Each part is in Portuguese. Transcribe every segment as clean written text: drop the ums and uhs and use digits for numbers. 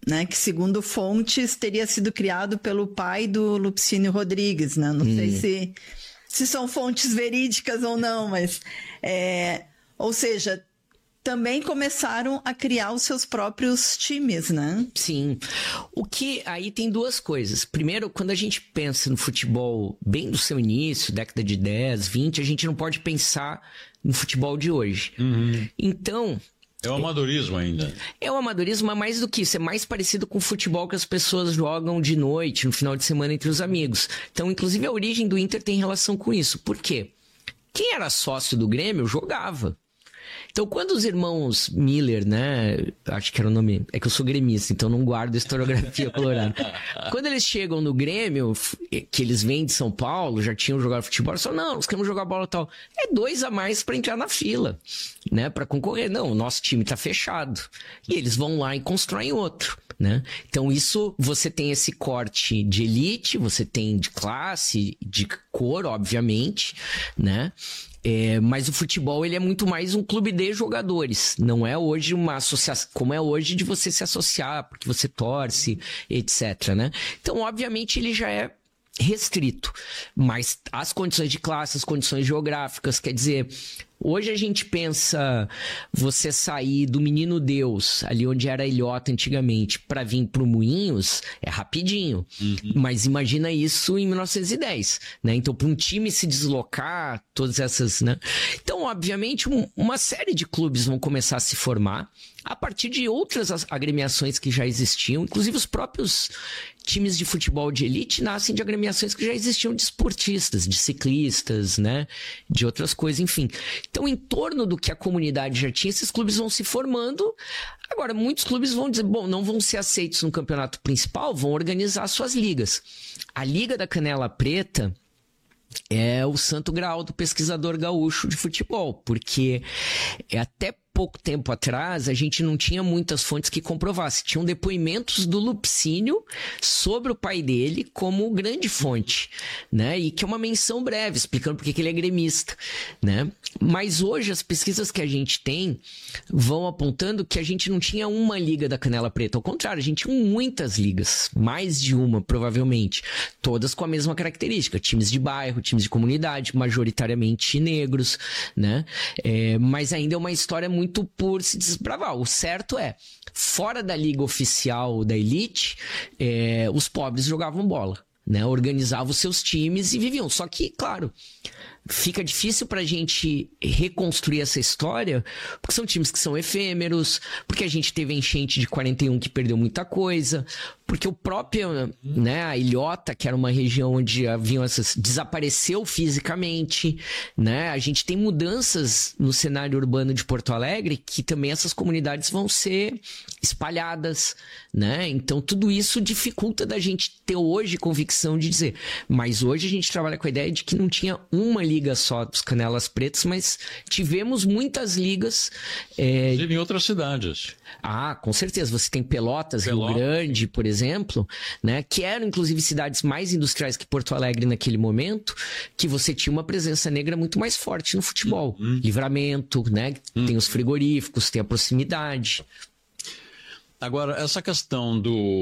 né? Que segundo fontes teria sido criado pelo pai do Lupicínio Rodrigues, né? Não sei se são fontes verídicas ou não, mas... ou seja... também começaram a criar os seus próprios times, né? Sim. O que aí tem duas coisas. Primeiro, quando a gente pensa no futebol bem do seu início, década de 10, 20, a gente não pode pensar no futebol de hoje. Então... é o amadorismo ainda. É o amadorismo, mas mais do que isso, é mais parecido com o futebol que as pessoas jogam de noite, no final de semana entre os amigos. Então, inclusive, a origem do Inter tem relação com isso. Por quê? Quem era sócio do Grêmio jogava. Então, quando os irmãos Miller, né, acho que era o nome, é que eu sou gremista, então não guardo a historiografia colorada. Quando eles chegam no Grêmio, que eles vêm de São Paulo, já tinham jogado futebol, eles falam, não, nós queremos jogar bola e tal. É 2 a mais para entrar na fila, né, para concorrer. Não, o nosso time tá fechado. E eles vão lá e constroem outro, né. Então, isso, você tem esse corte de elite, você tem de classe, de cor, obviamente, né. Mas o futebol, ele é muito mais um clube de jogadores. Não é hoje uma associação, como é hoje de você se associar, porque você torce, etc, né? Então, obviamente, ele já é restrito. Mas as condições de classe, as condições geográficas, quer dizer... Hoje a gente pensa você sair do Menino Deus, ali onde era a ilhota antigamente, para vir pro Moinhos, é rapidinho. Mas imagina isso em 1910, né? Então, para um time se deslocar, todas essas, né? Então, obviamente, uma série de clubes vão começar a se formar a partir de outras agremiações que já existiam, inclusive os próprios times de futebol de elite nascem de agremiações que já existiam de esportistas, de ciclistas, né? De outras coisas, enfim. Então, em torno do que a comunidade já tinha, esses clubes vão se formando. Agora, muitos clubes vão dizer, bom, não vão ser aceitos no campeonato principal, vão organizar suas ligas. A Liga da Canela Preta é o santo graal do pesquisador gaúcho de futebol, porque até pouco tempo atrás, a gente não tinha muitas fontes que comprovassem. Tinham depoimentos do Lupicínio sobre o pai dele como grande fonte, né? E que é uma menção breve, explicando por que ele é gremista, né? Mas hoje, as pesquisas que a gente tem vão apontando que a gente não tinha uma liga da Canela Preta. Ao contrário, a gente tinha muitas ligas, mais de uma, provavelmente. Todas com a mesma característica. Times de bairro, times de comunidade, majoritariamente negros, né? Mas ainda é uma história muito por se desbravar. O certo é, fora da liga oficial da elite, os pobres jogavam bola, né? Organizavam os seus times e viviam. Só que, claro, fica difícil pra gente reconstruir essa história, porque são times que são efêmeros, porque a gente teve a enchente de 41 que perdeu muita coisa, porque o próprio, né, a ilhota, que era uma região onde haviam essas, desapareceu fisicamente, né? A gente tem mudanças no cenário urbano de Porto Alegre que também essas comunidades vão ser espalhadas, né? Então tudo isso dificulta da gente ter hoje convicção de dizer, mas hoje a gente trabalha com a ideia de que não tinha uma liga só dos Canelas Pretas, mas tivemos muitas ligas. Inclusive em outras cidades. Ah, com certeza. Você tem Pelotas, Rio Grande, por exemplo, né, que eram inclusive cidades mais industriais que Porto Alegre naquele momento, que você tinha uma presença negra muito mais forte no futebol. Livramento, né, tem os frigoríficos, tem a proximidade. Agora, essa questão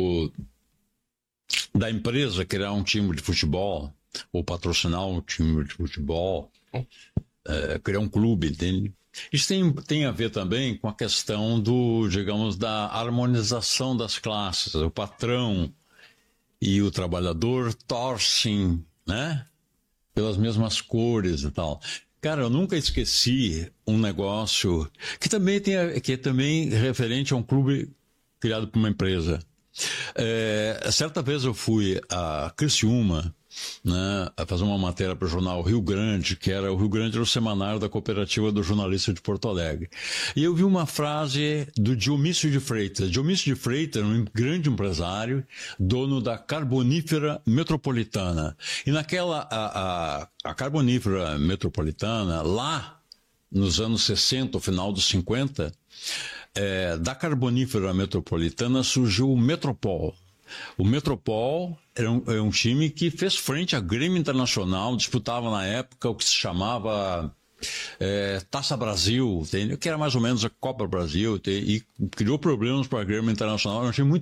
da empresa criar um time de futebol, ou patrocinar um time de futebol, criar um clube, entende? Isso tem a ver também com a questão digamos, da harmonização das classes. O patrão e o trabalhador torcem, né, pelas mesmas cores e tal. Cara, eu nunca esqueci um negócio que é também referente a um clube criado por uma empresa. Certa vez eu fui a Criciúma, né, a fazer uma matéria para o jornal Rio Grande, o Rio Grande era o semanário da Cooperativa do Jornalista de Porto Alegre. E eu vi uma frase do Dionísio de Freitas. Dionísio de Freitas era um grande empresário, dono da Carbonífera Metropolitana. E a Carbonífera Metropolitana, lá nos anos 60, final dos 50, da Carbonífera Metropolitana surgiu o Metropol. O Metropol era um time que fez frente à Grêmio Internacional, disputava na época o que se chamava Taça Brasil, que era mais ou menos a Copa Brasil, e criou problemas para a Grêmio Internacional. Era um time muito